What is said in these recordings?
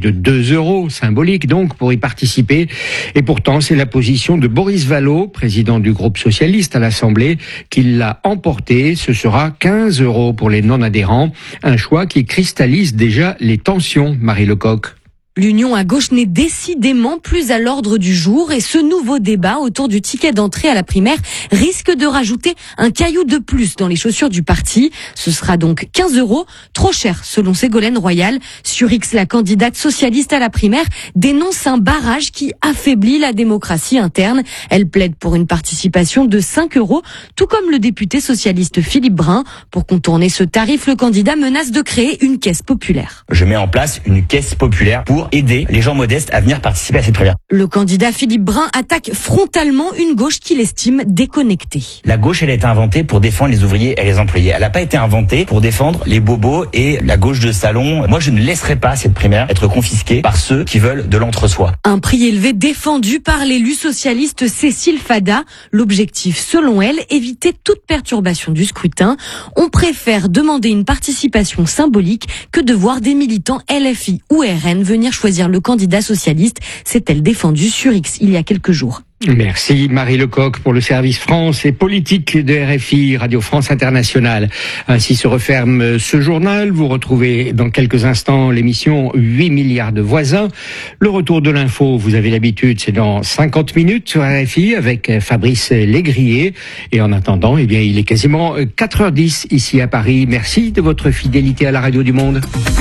de 2 €, symbolique donc, pour y participer. Et pourtant, c'est la position de Boris Vallaud, président du groupe socialiste à l'Assemblée, qui l'a emporté. Ce sera 15 € pour les non-adhérents. Un choix qui cristallise déjà les tensions, Marie Lecoq. L'union à gauche n'est décidément plus à l'ordre du jour et ce nouveau débat autour du ticket d'entrée à la primaire risque de rajouter un caillou de plus dans les chaussures du parti. Ce sera donc 15 €, trop cher selon Ségolène Royal. Sur X, la candidate socialiste à la primaire dénonce un barrage qui affaiblit la démocratie interne. Elle plaide pour une participation de 5 €, tout comme le député socialiste Philippe Brun. Pour contourner ce tarif, le candidat menace de créer une caisse populaire. Je mets en place une caisse populaire pour aider les gens modestes à venir participer à cette primaire. Le candidat Philippe Brun attaque frontalement une gauche qu'il estime déconnectée. La gauche, elle a été inventée pour défendre les ouvriers et les employés. Elle n'a pas été inventée pour défendre les bobos et la gauche de salon. Moi, je ne laisserai pas cette primaire être confisquée par ceux qui veulent de l'entre-soi. Un prix élevé défendu par l'élu socialiste Cécile Fada. L'objectif, selon elle, éviter toute perturbation du scrutin. On préfère demander une participation symbolique que de voir des militants LFI ou RN venir choisir le candidat socialiste, s'est-elle défendue sur X il y a quelques jours. Merci Marie Lecoq pour le service France et politique de RFI, Radio France Internationale. Ainsi se referme ce journal. Vous retrouvez dans quelques instants l'émission 8 milliards de voisins. Le retour de l'info, vous avez l'habitude, c'est dans 50 minutes sur RFI avec Fabrice Légrier. Et en attendant, eh bien, il est quasiment 4h10 ici à Paris. Merci de votre fidélité à la radio du monde.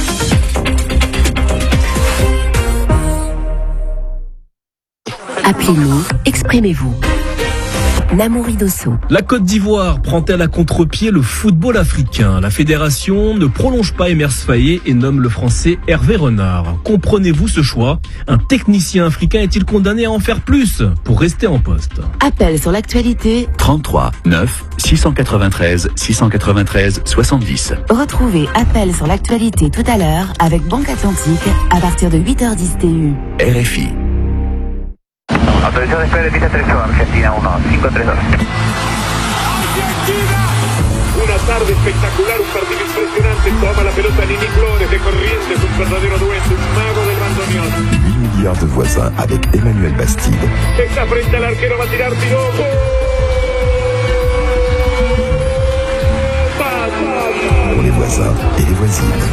Appelez-nous, exprimez-vous. Namouri Dosso. La Côte d'Ivoire prend-elle à contre-pied le football africain? La fédération ne prolonge pas Emers Faé et nomme le français Hervé Renard. Comprenez-vous ce choix? Un technicien africain est-il condamné à en faire plus pour rester en poste? Appel sur l'actualité 33 9 693 693 70. Retrouvez Appel sur l'actualité tout à l'heure avec Banque Atlantique à partir de 8h10 TU. RFI. Autorizzazione per vita 3 Argentina 1, 5-3. Argentina! Una tarde espectacular, un partido impresionante. Toma la pelota Nini Flores de Corrientes, un verdadero duende, un mago del bandoneón. 8 milliards de voisins avec Emmanuel Bastide. Está frente al arquero, va a tirar, tiró. Pour les voisins et les voisines.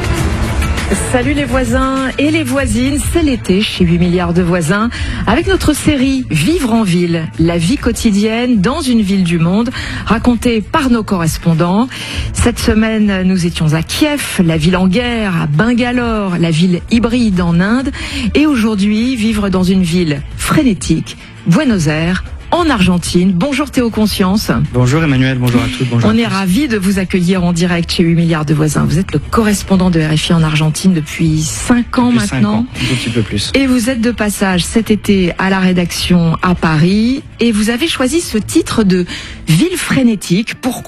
Salut les voisins et les voisines, c'est l'été chez 8 milliards de voisins avec notre série Vivre en ville, la vie quotidienne dans une ville du monde, racontée par nos correspondants. Cette semaine, nous étions à Kiev, la ville en guerre, à Bangalore, la ville hybride en Inde, et aujourd'hui, vivre dans une ville frénétique, Buenos Aires, en Argentine. Bonjour Théo Conscience. Bonjour Emmanuel, bonjour à toutes. Bonjour. On est ravis de vous accueillir en direct chez 8 milliards de voisins. Vous êtes le correspondant de RFI en Argentine depuis 5 ans maintenant. 5 ans, un petit peu plus. Et vous êtes de passage cet été à la rédaction à Paris et vous avez choisi ce titre de ville frénétique. Pourquoi ?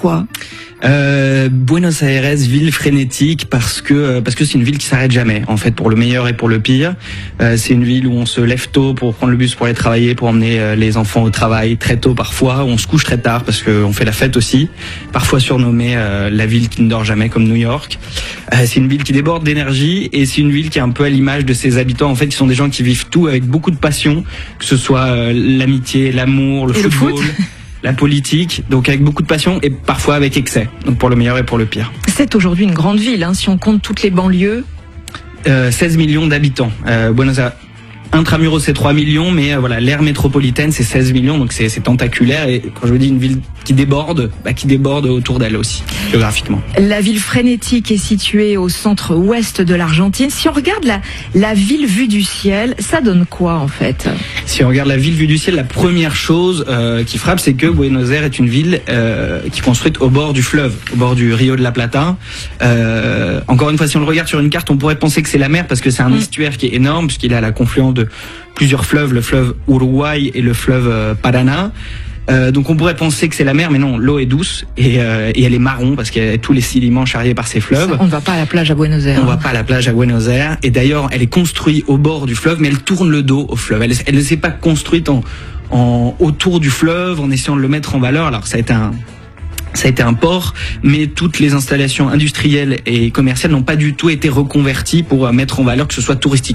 Buenos Aires, ville frénétique parce que c'est une ville qui s'arrête jamais, en fait, pour le meilleur et pour le pire. C'est une ville où on se lève tôt pour prendre le bus pour aller travailler, pour emmener les enfants au travail très tôt parfois. On se couche très tard parce qu'on fait la fête aussi. Parfois surnommée la ville qui ne dort jamais, comme New York. C'est une ville qui déborde d'énergie et c'est une ville qui est un peu à l'image de ses habitants. En fait, ils sont des gens qui vivent tout avec beaucoup de passion, que ce soit l'amitié, l'amour, le football. La politique, donc avec beaucoup de passion et parfois avec excès, donc pour le meilleur et pour le pire. C'est aujourd'hui une grande ville, hein, si on compte toutes les banlieues. 16 millions d'habitants. Buenos Aires, intramuros c'est 3 millions, mais voilà, l'aire métropolitaine c'est 16 millions, donc c'est tentaculaire. Et quand je vous dis une ville qui déborde autour d'elle aussi, géographiquement. La ville frénétique est située au centre-ouest de l'Argentine. Si on regarde la ville vue du ciel, ça donne quoi en fait ? Si on regarde la ville vue du ciel, la première chose qui frappe, c'est que Buenos Aires est une ville qui est construite au bord du fleuve, au bord du Rio de la Plata. Encore une fois, si on le regarde sur une carte, on pourrait penser que c'est la mer parce que c'est un estuaire qui est énorme puisqu'il est à la confluence de plusieurs fleuves, le fleuve Uruguay et le fleuve Paraná. Donc on pourrait penser que c'est la mer, mais non, l'eau est douce et elle est marron parce qu'il y a tous les sédiments charriés par ces fleuves. Ça, on ne va pas à la plage à Buenos Aires. On va pas à la plage à Buenos Aires. Et d'ailleurs, elle est construite au bord du fleuve, mais elle tourne le dos au fleuve. Elle ne s'est pas construite autour du fleuve en essayant de le mettre en valeur. Alors ça a été un port, mais toutes les installations industrielles et commerciales n'ont pas du tout été reconverties pour mettre en valeur, que ce soit touristique.